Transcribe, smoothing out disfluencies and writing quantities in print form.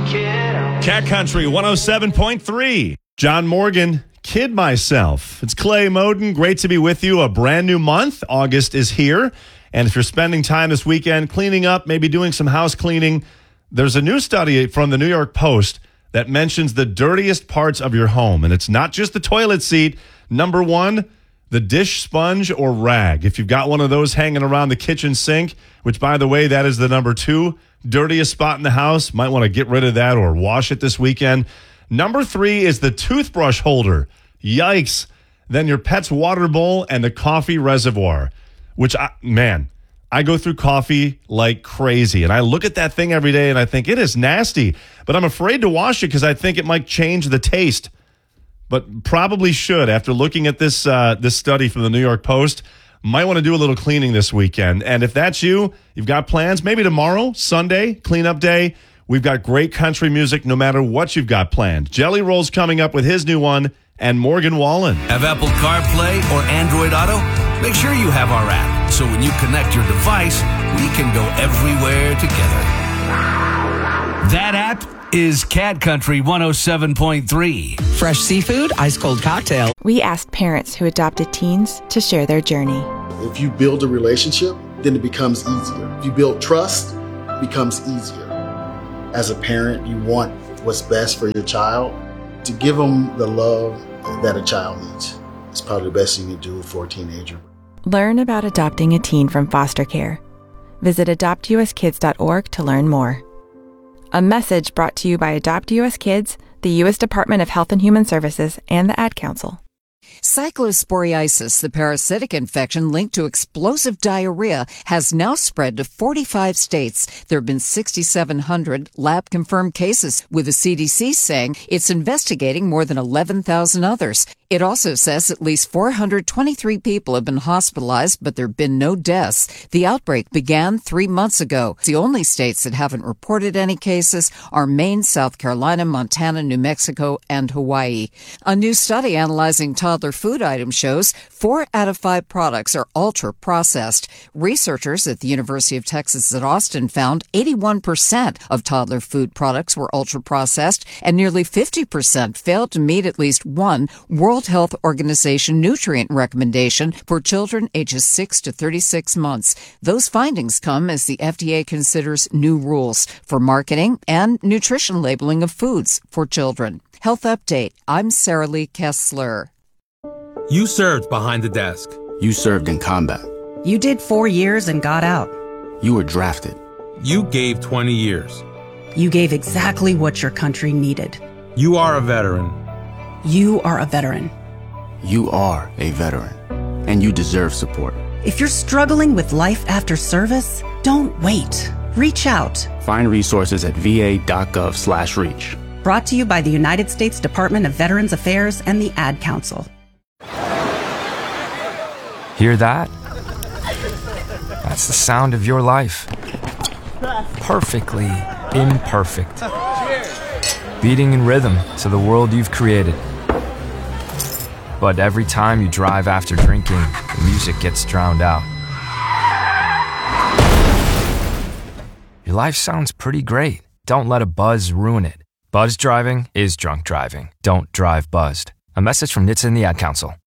Cat Country 107.3. John Morgan, Kid Myself. It's Clay Moden. Great to be with you. A brand new month. August is here. And if you're spending time this weekend cleaning up, maybe doing some house cleaning, there's a new study from the New York Post that mentions the dirtiest parts of your home. And it's not just the toilet seat. Number one, the dish sponge or rag. If you've got one of those hanging around the kitchen sink, which, by the way, that is the number two dirtiest spot in the house, might want to get rid of that or wash it this weekend. Number three is the toothbrush holder. Yikes. Then your pet's water bowl and the coffee reservoir, which, I go through coffee like crazy. And I look at that thing every day and I think it is nasty, but I'm afraid to wash it because I think it might change the taste. But probably should after looking at this study from the New York Post. Might want to do a little cleaning this weekend. And if that's you, you've got plans, maybe tomorrow, Sunday, cleanup day. We've got great country music no matter what you've got planned. Jelly Roll's coming up with his new one, and Morgan Wallen. Have Apple CarPlay or Android Auto? Make sure you have our app, so when you connect your device, we can go everywhere together. That app is Cat Country 107.3. Fresh seafood, ice cold cocktail. We asked parents who adopted teens to share their journey. If you build a relationship, then it becomes easier. If you build trust, it becomes easier. As a parent, you want what's best for your child. To give them the love that a child needs is probably the best thing you can do for a teenager. Learn about adopting a teen from foster care. Visit adoptuskids.org to learn more. A message brought to you by Adopt US Kids, the U.S. Department of Health and Human Services, and the Ad Council. Cyclosporiasis, the parasitic infection linked to explosive diarrhea, has now spread to 45 states. There have been 6,700 lab-confirmed cases, with the CDC saying it's investigating more than 11,000 others. It also says at least 423 people have been hospitalized, but there have been no deaths. The outbreak began 3 months ago. The only states that haven't reported any cases are Maine, South Carolina, Montana, New Mexico, and Hawaii. A new study analyzing toddler food items shows 4 out of 5 products are ultra-processed. Researchers at the University of Texas at Austin found 81% of toddler food products were ultra-processed, and nearly 50% failed to meet at least one World Health Organization nutrient recommendation for children ages 6 to 36 months. Those findings come as the FDA considers new rules for marketing and nutrition labeling of foods for children. Health Update. I'm Sarah Lee Kessler. You served behind the desk. You served in combat. You did 4 years and got out. You were drafted. You gave 20 years. You gave exactly what your country needed. You are a veteran. You are a veteran. You are a veteran, and you deserve support. If you're struggling with life after service, don't wait. Reach out. Find resources at va.gov/reach. Brought to you by the United States Department of Veterans Affairs and the Ad Council. Hear that? That's the sound of your life. Perfectly imperfect. Beating in rhythm to the world you've created. But every time you drive after drinking, the music gets drowned out. Your life sounds pretty great. Don't let a buzz ruin it. Buzz driving is drunk driving. Don't drive buzzed. A message from NHTSA and the Ad Council.